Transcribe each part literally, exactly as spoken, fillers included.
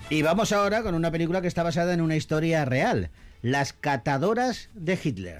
Y vamos ahora con una película que está basada en una historia real, Las catadoras de Hitler.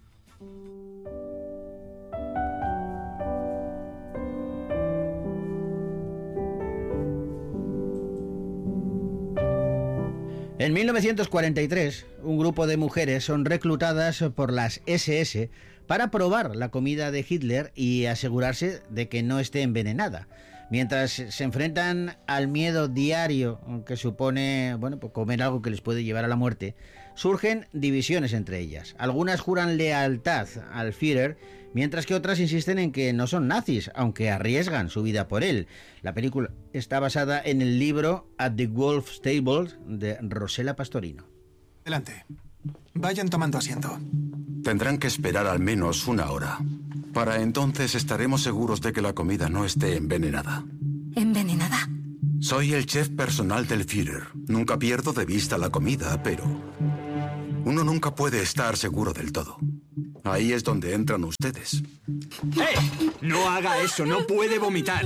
En mil novecientos cuarenta y tres, un grupo de mujeres son reclutadas por las ese ese para probar la comida de Hitler y asegurarse de que no esté envenenada. Mientras se enfrentan al miedo diario que supone, bueno, pues comer algo que les puede llevar a la muerte, surgen divisiones entre ellas. Algunas juran lealtad al Führer, mientras que otras insisten en que no son nazis, aunque arriesgan su vida por él. La película está basada en el libro At the Wolf Stable de Rosella Pastorino. Adelante. Vayan tomando asiento. Tendrán que esperar al menos una hora. Para entonces estaremos seguros de que la comida no esté envenenada. ¿Envenenada? Soy el chef personal del Führer. Nunca pierdo de vista la comida, pero uno nunca puede estar seguro del todo. Ahí es donde entran ustedes. ¡Eh! No haga eso, no puede vomitar.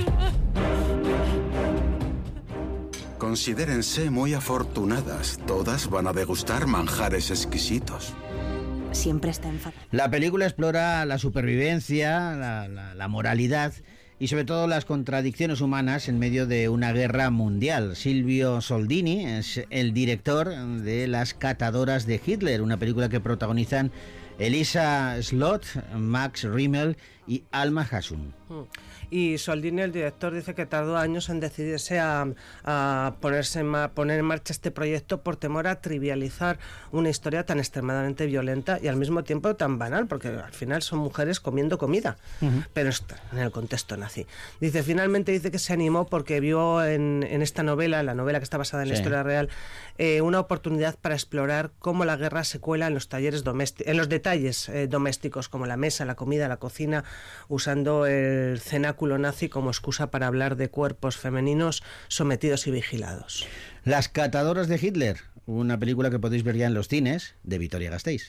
Considérense muy afortunadas. Todas van a degustar manjares exquisitos. Siempre está enfadada. La película explora la supervivencia, la, la, la moralidad y sobre todo las contradicciones humanas en medio de una guerra mundial. Silvio Soldini es el director de Las catadoras de Hitler, una película que protagonizan Elisa Slott, Max Rimmel y Alma Hasum. Y Soldini, el director, dice que tardó años en decidirse a, a ponerse en ma, poner en marcha este proyecto por temor a trivializar una historia tan extremadamente violenta y al mismo tiempo tan banal, porque al final son mujeres comiendo comida, uh-huh. pero está en el contexto nazi. Dice, finalmente dice que se animó porque vio en, en esta novela, la novela que está basada en sí. la historia real, eh, una oportunidad para explorar cómo la guerra se cuela en los talleres domésticos, en los detalles eh, domésticos, como la mesa, la comida, la cocina, usando el cenáculo nazi como excusa para hablar de cuerpos femeninos sometidos y vigilados. Las catadoras de Hitler, una película que podéis ver ya en los cines de Vitoria-Gasteiz.